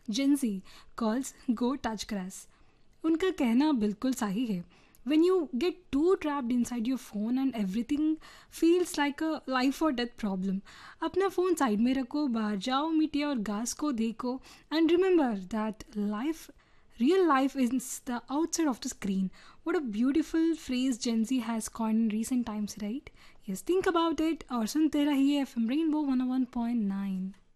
Gen Z calls गो touch grass. उनका कहना बिल्कुल सही है। When you get too trapped inside your phone and everything feels like a life or death problem, अपना phone side में रखो, बाहर जाओ, मिट्टिया और घास को देखो, and remember that real life is the outside of the screen. What a beautiful phrase Gen Z has coined in recent times, right? Yes, think about it और सुनते रहिए FM Rainbow 101.9.